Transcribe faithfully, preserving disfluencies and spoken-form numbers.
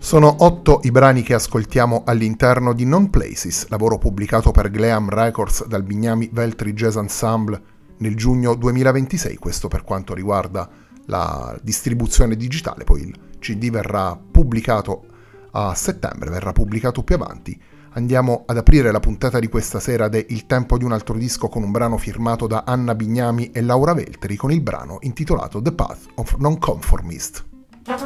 Sono otto i brani che ascoltiamo all'interno di Non Places, lavoro pubblicato per Gleam Records dal Bignami Veltri Jazz Ensemble nel giugno duemilaventisei, questo per quanto riguarda la distribuzione digitale, poi il C D verrà pubblicato a settembre, verrà pubblicato più avanti. Andiamo ad aprire la puntata di questa sera de Il tempo di un altro disco con un brano firmato da Anna Bignami e Laura Veltri con il brano intitolato The Path of Nonconformist.